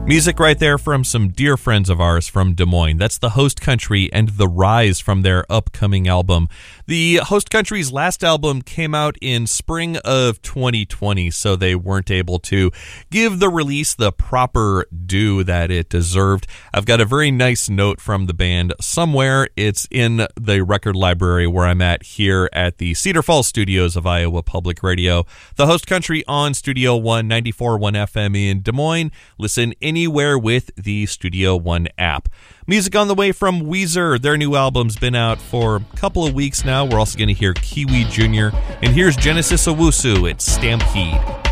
Music right there from some dear friends of ours from Des Moines. That's the Host Country and The Rise from their upcoming album. The Host Country's last album came out in spring of 2020, so they weren't able to give the release the proper due that it deserved. I've got a very nice note from the band somewhere. It's in the record library where I'm at here at the Cedar Falls studios of Iowa Public Radio. The Host Country on Studio One, 94.1 FM in Des Moines. Listen anywhere with the Studio One app. Music on the way from Weezer. Their new album's been out for a couple of weeks now. We're also going to hear Kiwi Jr. And here's Genesis Owusu at Stampede.